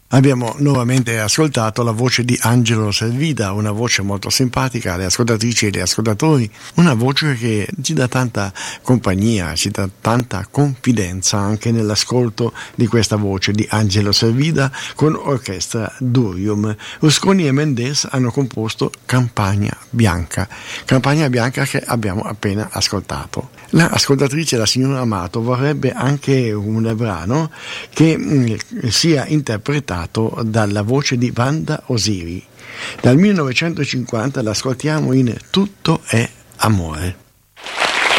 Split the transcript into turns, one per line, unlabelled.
Abbiamo nuovamente ascoltato la voce di Angelo Servida, una voce molto simpatica alle ascoltatrici e agli ascoltatori, una voce che ci dà tanta compagnia, ci dà tanta confidenza anche nell'ascolto di questa voce di Angelo Servida con orchestra Durium. Rusconi e Mendes hanno composto Campagna Bianca che abbiamo appena ascoltato. L'ascoltatrice, la signora Amato, vorrebbe anche un brano che sia interpretato dalla voce di Wanda Osiri. Dal 1950 l'ascoltiamo in Tutto è amore.